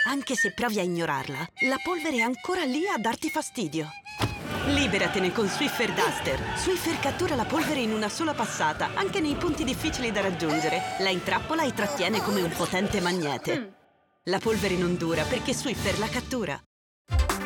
Anche se provi a ignorarla, la polvere è ancora lì a darti fastidio. Liberatene con Swiffer Duster. Swiffer cattura la polvere in una sola passata, anche nei punti difficili da raggiungere. La intrappola e trattiene come un potente magnete. La polvere non dura perché Swiffer la cattura.